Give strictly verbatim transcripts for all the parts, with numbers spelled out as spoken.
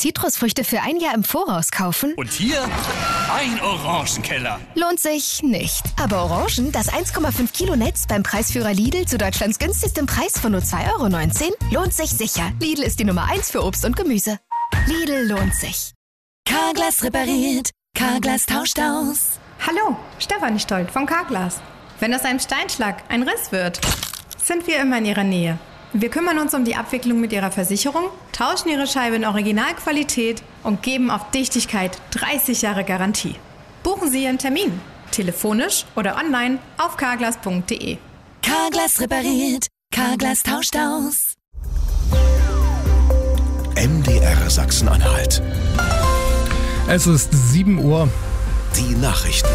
Zitrusfrüchte für ein Jahr im Voraus kaufen? Und hier ein Orangenkeller. Lohnt sich nicht. Aber Orangen, das eins Komma fünf Kilo Netz beim Preisführer Lidl zu Deutschlands günstigstem Preis von nur zwei Euro neunzehn, lohnt sich sicher. Lidl ist die Nummer eins für Obst und Gemüse. Lidl lohnt sich. Carglass repariert, Carglass tauscht aus. Hallo, Stefanie Stolt von Carglass. Wenn aus einem Steinschlag ein Riss wird, sind wir immer in Ihrer Nähe. Wir kümmern uns um die Abwicklung mit Ihrer Versicherung, tauschen Ihre Scheibe in Originalqualität und geben auf Dichtigkeit dreißig Jahre Garantie. Buchen Sie Ihren Termin, telefonisch oder online auf carglass punkt de. Carglass repariert, Carglass tauscht aus. M D R Sachsen-Anhalt. Es ist sieben Uhr. Die Nachrichten.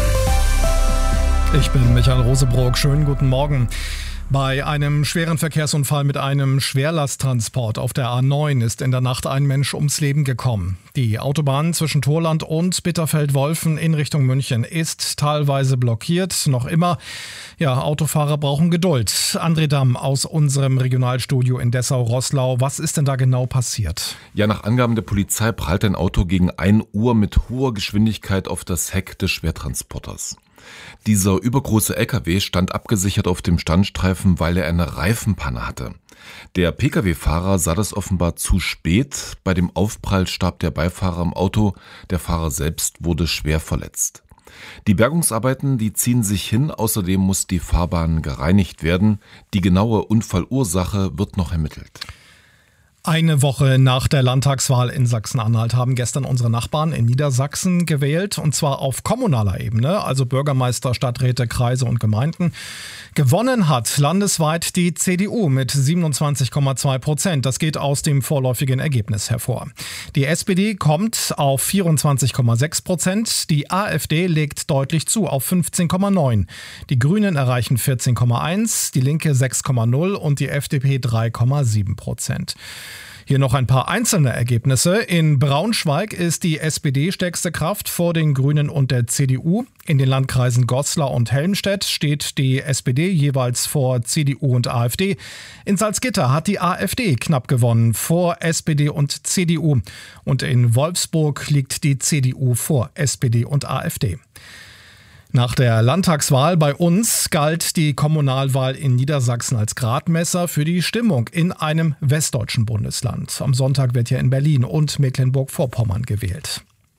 Ich bin Michael Rosebrock. Schönen guten Morgen. Bei einem schweren Verkehrsunfall mit einem Schwerlasttransport auf der A neun ist in der Nacht ein Mensch ums Leben gekommen. Die Autobahn zwischen Thorland und Bitterfeld-Wolfen in Richtung München ist teilweise blockiert. Noch immer. Ja, Autofahrer brauchen Geduld. André Damm aus unserem Regionalstudio in Dessau-Roßlau. Was ist denn da genau passiert? Ja, nach Angaben der Polizei prallte ein Auto gegen ein Uhr mit hoher Geschwindigkeit auf das Heck des Schwertransporters. Dieser übergroße L K W stand abgesichert auf dem Standstreifen, weil er eine Reifenpanne hatte. Der P K W-Fahrer sah das offenbar zu spät. Bei dem Aufprall starb der Beifahrer im Auto. Der Fahrer selbst wurde schwer verletzt. Die Bergungsarbeiten, die ziehen sich hin. Außerdem muss die Fahrbahn gereinigt werden. Die genaue Unfallursache wird noch ermittelt. Eine Woche nach der Landtagswahl in Sachsen-Anhalt haben gestern unsere Nachbarn in Niedersachsen gewählt, und zwar auf kommunaler Ebene, also Bürgermeister, Stadträte, Kreise und Gemeinden. Gewonnen hat landesweit die C D U mit siebenundzwanzig Komma zwei Prozent. Das geht aus dem vorläufigen Ergebnis hervor. Die S P D kommt auf vierundzwanzig Komma sechs Prozent. Die A f D legt deutlich zu auf fünfzehn Komma neun. Die Grünen erreichen vierzehn Komma eins, die Linke sechs Komma null und die F D P drei Komma sieben Prozent. Hier noch ein paar einzelne Ergebnisse. In Braunschweig ist die S P D stärkste Kraft vor den Grünen und der C D U. In den Landkreisen Goslar und Helmstedt steht die S P D jeweils vor C D U und A f D. In Salzgitter hat die A f D knapp gewonnen vor S P D und C D U. Und in Wolfsburg liegt die C D U vor S P D und A f D. Nach der Landtagswahl bei uns galt die Kommunalwahl in Niedersachsen als Gradmesser für die Stimmung in einem westdeutschen Bundesland. Am Sonntag wird ja in Berlin und Mecklenburg-Vorpommern gewählt.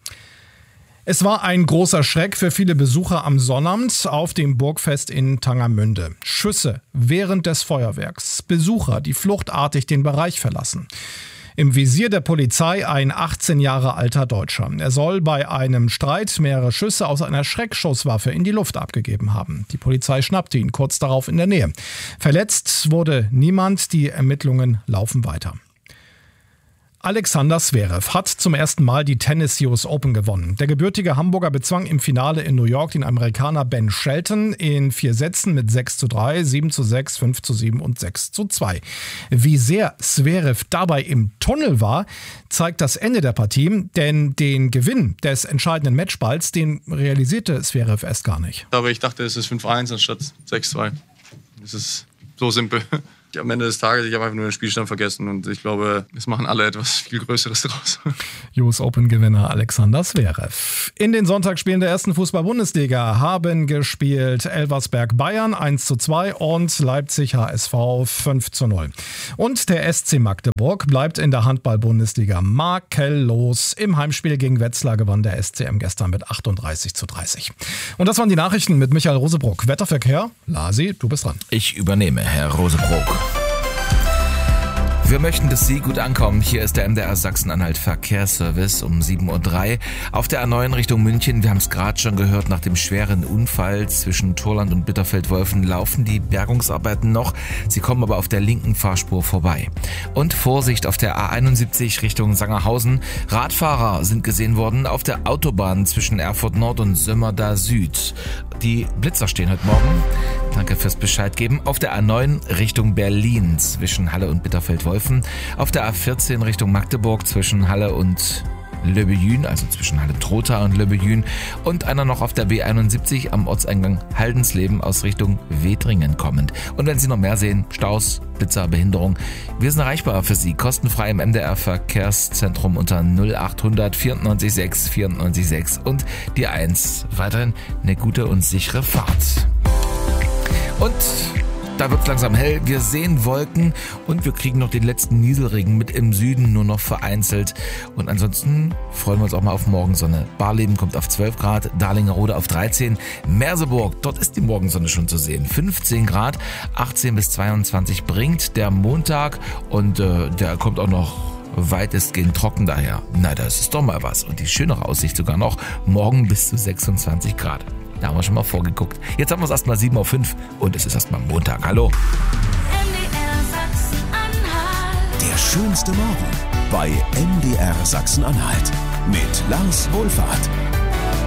Es war ein großer Schreck für viele Besucher am Sonnabend auf dem Burgfest in Tangermünde. Schüsse während des Feuerwerks, Besucher, die fluchtartig den Bereich verlassen. Im Visier der Polizei ein achtzehn Jahre alter Deutscher. Er soll bei einem Streit mehrere Schüsse aus einer Schreckschusswaffe in die Luft abgegeben haben. Die Polizei schnappte ihn kurz darauf in der Nähe. Verletzt wurde niemand, die Ermittlungen laufen weiter. Alexander Zverev hat zum ersten Mal die Tennis-U S Open gewonnen. Der gebürtige Hamburger bezwang im Finale in New York den Amerikaner Ben Shelton in vier Sätzen mit sechs zu drei, sieben zu sechs, fünf zu sieben und sechs zu zwei. Wie sehr Zverev dabei im Tunnel war, zeigt das Ende der Partie, denn den Gewinn des entscheidenden Matchballs, den realisierte Zverev erst gar nicht. Aber ich dachte, es ist fünf eins anstatt sechs zwei. Es ist so simpel. Am Ende des Tages, ich habe einfach nur den Spielstand vergessen und ich glaube, es machen alle etwas viel Größeres draus. U S Open-Gewinner Alexander Zverev. In den Sonntagsspielen der ersten Fußball-Bundesliga haben gespielt Elversberg Bayern eins zu zwei und Leipzig H S V fünf zu null. Und der S C Magdeburg bleibt in der Handball-Bundesliga makellos. Im Heimspiel gegen Wetzlar gewann der S C M gestern mit achtunddreißig zu dreißig. Und das waren die Nachrichten mit Michael Rosebrock. Wetterverkehr, Lasi, du bist dran. Ich übernehme, Herr Rosebrock. Wir möchten, dass Sie gut ankommen. Hier ist der M D R Sachsen-Anhalt Verkehrsservice um sieben Uhr drei. Auf der A neun Richtung München, wir haben es gerade schon gehört, nach dem schweren Unfall zwischen Thorland und Bitterfeld-Wolfen laufen die Bergungsarbeiten noch. Sie kommen aber auf der linken Fahrspur vorbei. Und Vorsicht auf der A einundsiebzig Richtung Sangerhausen. Radfahrer sind gesehen worden auf der Autobahn zwischen Erfurt Nord und Sömmerda Süd. Die Blitzer stehen heute Morgen. Danke fürs Bescheid geben. Auf der A neun Richtung Berlin zwischen Halle und Bitterfeld-Wolfen. Auf der A vierzehn Richtung Magdeburg zwischen Halle und Löbejün, also zwischen Halle-Trotha und Löbejün. Und einer noch auf der B einundsiebzig am Ortseingang Haldensleben aus Richtung Wedringen kommend. Und wenn Sie noch mehr sehen, Staus, Blitzer, Behinderung, wir sind erreichbar für Sie kostenfrei im M D R Verkehrszentrum unter null achthundert vierundneunzig sechs vierundneunzig sechs und die eins. Weiterhin eine gute und sichere Fahrt. Und da wird es langsam hell, wir sehen Wolken und wir kriegen noch den letzten Nieselregen mit im Süden, nur noch vereinzelt. Und ansonsten freuen wir uns auch mal auf Morgensonne. Barleben kommt auf zwölf Grad, Darlingerode auf dreizehn, Merseburg, dort ist die Morgensonne schon zu sehen. fünfzehn Grad, achtzehn bis zweiundzwanzig bringt der Montag und äh, der kommt auch noch weitestgehend trocken daher. Na, das ist doch mal was. Und die schönere Aussicht sogar noch, morgen bis zu sechsundzwanzig Grad. Da haben wir schon mal vorgeguckt. Jetzt haben wir es erstmal sieben Uhr fünf und es ist erstmal Montag. Hallo. Der schönste Morgen bei M D R Sachsen-Anhalt mit Lars Wohlfahrt.